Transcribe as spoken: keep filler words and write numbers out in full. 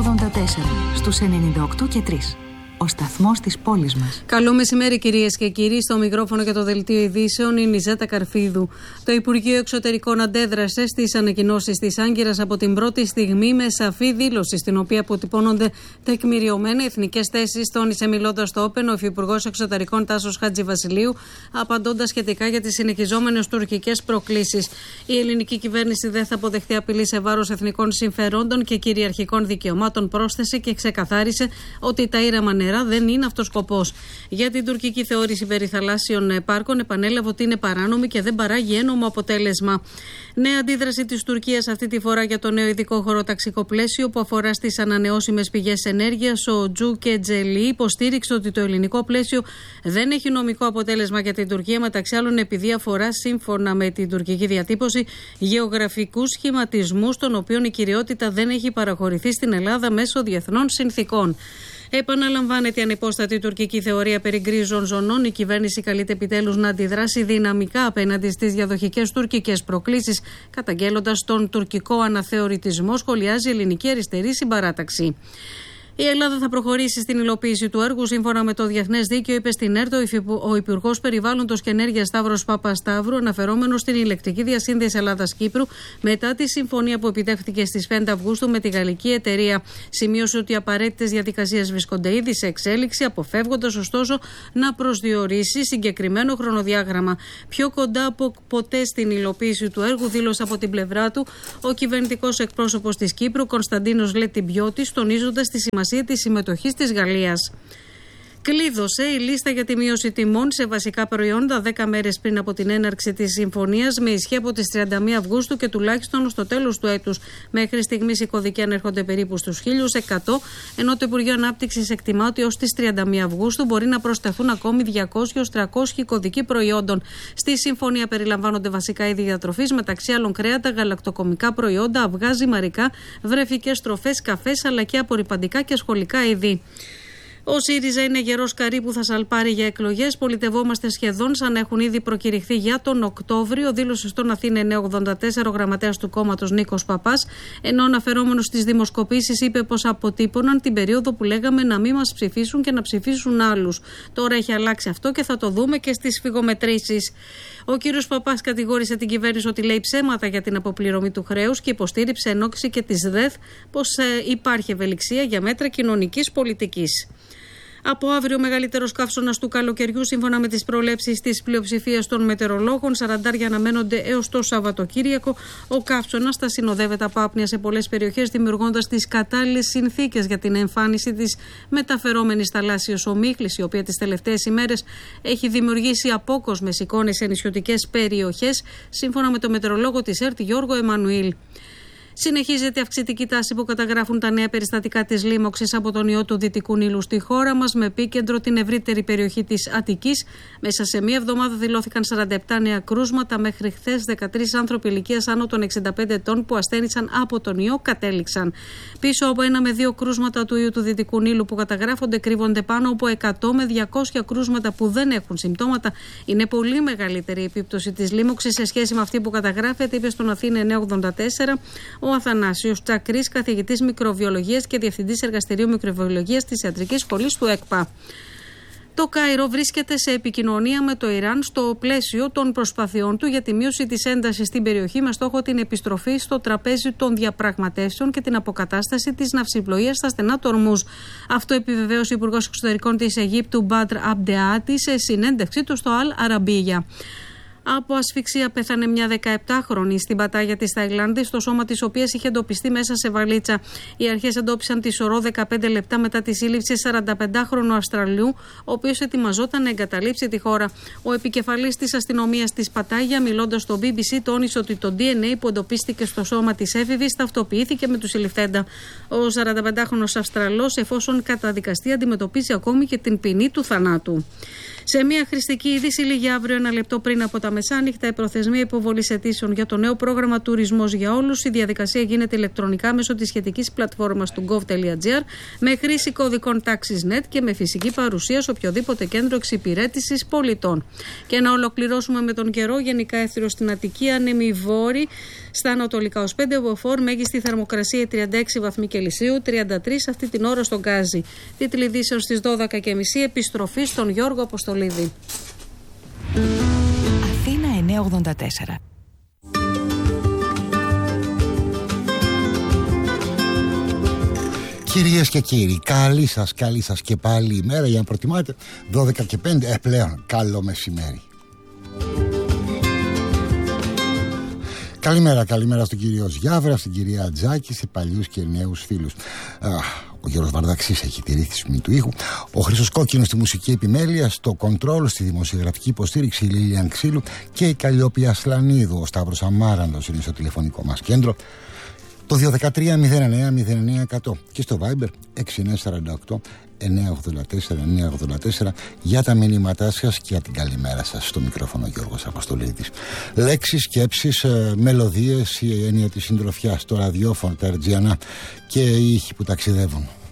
ογδόντα τέσσερα στους ενενήντα οκτώ και τρία. Ο σταθμός της πόλης μας. Καλό μεσημέρι, κυρίες και κύριοι. Στο μικρόφωνο και το δελτίο ειδήσεων είναι η Ζέτα Καρφίδου. Το Υπουργείο Εξωτερικών αντέδρασε στις ανακοινώσεις της Άγκυρας από την πρώτη στιγμή με σαφή δήλωση, στην οποία αποτυπώνονται τεκμηριωμένα εθνικές θέσεις. Τόνισε μιλώντας στο Όπεν ο Υφυπουργός Εξωτερικών Τάσος Χατζηβασιλείου, απαντώντας σχετικά για τις συνεχιζόμενες τουρκικές προκλήσεις. Η ελληνική κυβέρνηση δεν θα αποδεχτεί απειλή σε βάρος εθνικών συμφερόντων και κυριαρχικών δικαιωμάτων, πρόσθεσε και ξεκαθάρισε ότι τα ήρεμα νερά δεν είναι αυτός σκοπός. Για την τουρκική θεώρηση περί θαλάσσιων πάρκων, επανέλαβε ότι είναι παράνομη και δεν παράγει ένομο αποτέλεσμα. Νέα αντίδραση της Τουρκίας αυτή τη φορά για το νέο ειδικό χωροταξικό πλαίσιο που αφορά στις ανανεώσιμες πηγές ενέργειας. Ο Τζου Κετζελή υποστήριξε ότι το ελληνικό πλαίσιο δεν έχει νομικό αποτέλεσμα για την Τουρκία, μεταξύ άλλων επειδή αφορά, σύμφωνα με την τουρκική διατύπωση, γεωγραφικούς σχηματισμούς, των οποίων η κυριότητα δεν έχει παραχωρηθεί στην Ελλάδα μέσω διεθνών συνθηκών. Επαναλαμβάνεται η ανυπόστατη τουρκική θεωρία περί γκρίζων ζωνών. Η κυβέρνηση καλείται επιτέλους να αντιδράσει δυναμικά απέναντι στις διαδοχικές τουρκικές προκλήσεις, καταγγέλλοντας τον τουρκικό αναθεωρητισμό, σχολιάζει η ελληνική αριστερή συμπαράταξη. Η Ελλάδα θα προχωρήσει στην υλοποίηση του έργου σύμφωνα με το διεθνές δίκαιο, είπε στην ΕΡΤ ο Υπουργός Περιβάλλοντος και Ενέργειας Σταύρος Παπασταύρου, αναφερόμενος στην ηλεκτρική διασύνδεση Ελλάδα-Κύπρου μετά τη συμφωνία που επιτεύχθηκε στις πέντε Αυγούστου με τη γαλλική εταιρεία. Σημείωσε ότι οι απαραίτητες διαδικασίες βρίσκονται ήδη σε εξέλιξη, αποφεύγοντας ωστόσο να προσδιορίσει συγκεκριμένο χρονοδιάγραμμα. Πιο κοντά από ποτέ στην υλοποίηση του έργου, δήλωσε από την πλευρά του ο κυβερνητικός εκπρόσωπος της Κύπρου, Κωνσταντίνος Λετιμπιώτης, τονίζοντας τη σημασία της συμμετοχής της Γαλλίας. Κλείδωσε η λίστα για τη μείωση τιμών σε βασικά προϊόντα δέκα μέρες πριν από την έναρξη της συμφωνίας, με ισχύ από τις τριάντα μία Αυγούστου και τουλάχιστον στο τέλος του έτους. Μέχρι στιγμής οι κωδικοί ανέρχονται περίπου στους χίλια εκατό, ενώ το Υπουργείο Ανάπτυξης εκτιμά ότι ως τις τριάντα μία Αυγούστου μπορεί να προσθεθούν ακόμη διακόσιοι έως τριακόσιοι κωδικοί προϊόντων. Στη συμφωνία περιλαμβάνονται βασικά είδη διατροφής, μεταξύ άλλων κρέατα, γαλακτοκομικά προϊόντα, αυγά, ζυμαρικά, βρεφικές τροφές, καφές αλλά και απορρυπαντικά και σχολικά είδη. Ο ΣΥΡΙΖΑ είναι γερός καρύ που θα σαλπάρει για εκλογές. Πολιτευόμαστε σχεδόν σαν έχουν ήδη προκηρυχθεί για τον Οκτώβριο, δήλωσε στον Αθήνα εννιά ογδόντα τέσσερα ο γραμματέας του κόμματος Νίκος Παπάς, ενώ αναφερόμενος στις δημοσκοπήσεις είπε πως αποτύπωναν την περίοδο που λέγαμε να μην μας ψηφίσουν και να ψηφίσουν άλλους. Τώρα έχει αλλάξει αυτό και θα το δούμε και στις φυγομετρήσεις. Ο κύριος Παπάς κατηγόρησε την κυβέρνηση ότι λέει ψέματα για την αποπληρωμή του χρέους και υποστήριψε εν όψη και της ΔΕΘ πως ε, υπάρχει ευελιξία για μέτρα κοινωνικής πολιτικής. Από αύριο, ο μεγαλύτερος καύσωνας του καλοκαιριού, σύμφωνα με τις προβλέψεις της πλειοψηφίας των μετεωρολόγων, σαραντάρια αναμένονται έως το Σαββατοκύριακο. Ο καύσωνας θα συνοδεύεται από άπνοια σε πολλές περιοχές, δημιουργώντας τις κατάλληλες συνθήκες για την εμφάνιση της μεταφερόμενης θαλάσσιας ομίχλης, η οποία τις τελευταίες ημέρες έχει δημιουργήσει απόκοσμες εικόνες σε νησιωτικές περιοχές, σύμφωνα με το μετεωρολόγο της ΕΡΤ Γιώργο Εμμανουήλ. Συνεχίζεται η αυξητική τάση που καταγράφουν τα νέα περιστατικά της λίμωξης από τον ιό του Δυτικού Νείλου στη χώρα μας, με επίκεντρο την ευρύτερη περιοχή της Αττικής. Μέσα σε μία εβδομάδα δηλώθηκαν σαράντα επτά νέα κρούσματα. Μέχρι χθες, δεκατρείς άνθρωποι ηλικίας άνω των εξήντα πέντε ετών που ασθένησαν από τον ιό κατέληξαν. Πίσω από ένα με δύο κρούσματα του ιού του Δυτικού Νείλου που καταγράφονται, κρύβονται πάνω από εκατό με διακόσια κρούσματα που δεν έχουν συμπτώματα. Είναι πολύ μεγαλύτερη η επίπτωση της λίμωξης σε σχέση με αυτή που καταγράφεται, είπε στον Αθήνα εννιά ογδόντα τέσσερα ο Αθανάσιος Τσακρής, καθηγητής μικροβιολογίας και διευθυντής εργαστηρίου μικροβιολογίας της Ιατρικής Σχολής του ΕΚΠΑ. Το Κάιρο βρίσκεται σε επικοινωνία με το Ιράν στο πλαίσιο των προσπαθειών του για τη μείωση της έντασης στην περιοχή, με στόχο την επιστροφή στο τραπέζι των διαπραγματεύσεων και την αποκατάσταση της ναυσιπλοείας στα στενά του Ορμούζ. Αυτό επιβεβαίωσε ο Υπουργός Εξωτερικών της Αιγύπτου Μπάντρ Αμπντεάτη σε συνέντευξή του στο Αλ Αραμπίγια. Από ασφυξία πέθανε μια δεκαεπτάχρονη στην Πατάγια της Ταϊλάνδης, το σώμα της οποίας είχε εντοπιστεί μέσα σε βαλίτσα. Οι αρχές εντόπισαν τη σωρό δεκαπέντε λεπτά μετά τη σύλληψη σαρανταπεντάχρονου Αυστραλιού, ο οποίος ετοιμαζόταν να εγκαταλείψει τη χώρα. Ο επικεφαλής της αστυνομίας της Πατάγια, μιλώντας στο μπι μπι σι, τόνισε ότι το ντι εν έι που εντοπίστηκε στο σώμα της έφηβης ταυτοποιήθηκε με του συλληφθέντα. Ο σαρανταπεντάχρονος Αυστραλός, εφόσον καταδικαστεί, αντιμετωπίζει ακόμη και την ποινή του θανάτου. Σε μια χρηστική είδηση, λίγη αύριο, ένα λεπτό πριν από τα μεσάνυχτα, η προθεσμία υποβολής αιτήσεων για το νέο πρόγραμμα Τουρισμός για Όλους. Η διαδικασία γίνεται ηλεκτρονικά μέσω της σχετικής πλατφόρμας του gov.gr με χρήση κωδικών τάξης τελεία net και με φυσική παρουσία σε οποιοδήποτε κέντρο εξυπηρέτησης πολιτών. Και να ολοκληρώσουμε με τον καιρό. Γενικά έθριο στην Αττική, άνεμη βόρη στα ανατολικά ως πέντε μποφόρ, μέγιστη θερμοκρασία τριάντα έξι βαθμοί Κελσίου, τριάντα τρία αυτή την ώρα στον Γκάζι. Τίτλοι ειδήσεων στις δώδεκα και μισή, επιστροφή στον Γιώργο Αποστολίδη. Αθήνα εννιακόσια ογδόντα τέσσερα. Κυρίες και κύριοι, καλή σας, καλή σας και πάλι ημέρα για να προτιμάτε. Δώδεκα και πέντε, ε, πλέον καλό μεσημέρι. Καλημέρα, καλημέρα στον κύριο Γιάβρα, στην κυρία Τζάκη, σε παλιούς και νέους φίλους. Α, ο Γιώργος Βαρδαξής έχει τη ρύθμιση του ήχου. Ο Χρήστος Κόκκινος στη μουσική επιμέλεια, στο κοντρόλ, στη δημοσιογραφική υποστήριξη η Λίλιαν Ξύλου και η Καλλιόπη Ασλανίδου. Ο Σταύρος Αμάραντος είναι στο τηλεφωνικό μας κέντρο. Το δύο ένα τρία μηδέν εννέα μηδέν εννέα εκατό και στο Viber έξι εννέα τέσσερα οκτώ εννέα ογδόντα τέσσερα εννέα ογδόντα τέσσερα για τα μηνύματά σας και για την καλημέρα σας. Στο μικρόφωνο Γιώργος Αποστολίδης. Λέξεις, σκέψεις, ε, μελωδίες, η έννοια της συντροφιάς, το ραδιόφωνο, τα ερτζιανά και οι ήχοι που ταξιδεύουν.